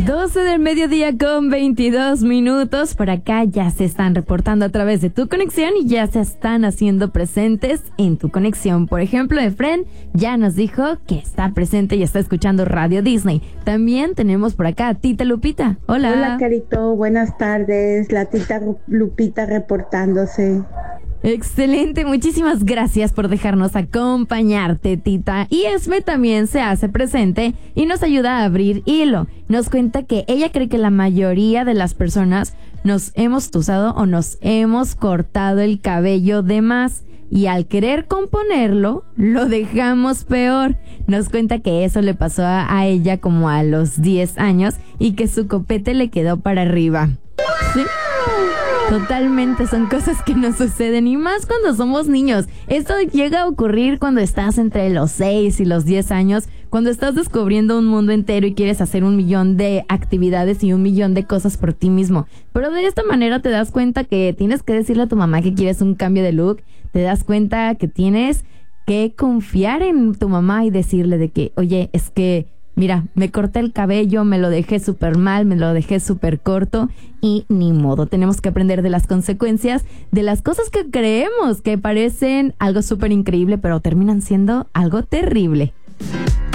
12 del mediodía con 22 minutos. Por acá ya se están reportando a través de Tu Conexión y ya se están haciendo presentes en Tu Conexión. Por ejemplo, Efren ya nos dijo que está presente y está escuchando Radio Disney. También tenemos por acá a Tita Lupita. Hola. Hola, Carito. Buenas tardes. La Tita Lupita reportándose. Excelente, muchísimas gracias por dejarnos acompañarte, Tita. Y Esme también se hace presente y nos ayuda a abrir hilo. Nos cuenta que ella cree que la mayoría de las personas nos hemos tusado o nos hemos cortado el cabello de más. Y al querer componerlo, lo dejamos peor. Nos cuenta que eso le pasó a ella como a los 10 años y que su copete le quedó para arriba. ¿Sí? Totalmente, son cosas que nos suceden y más cuando somos niños. Esto llega a ocurrir cuando estás entre los 6 y los 10 años, cuando estás descubriendo un mundo entero y quieres hacer 1,000,000 de actividades y 1,000,000 de cosas por ti mismo. Pero de esta manera te das cuenta que tienes que decirle a tu mamá que quieres un cambio de look, te das cuenta que tienes que confiar en tu mamá y decirle de que, oye, es que mira, me corté el cabello, me lo dejé súper mal, me lo dejé súper corto y ni modo. Tenemos que aprender de las consecuencias de las cosas que creemos que parecen algo súper increíble, pero terminan siendo algo terrible.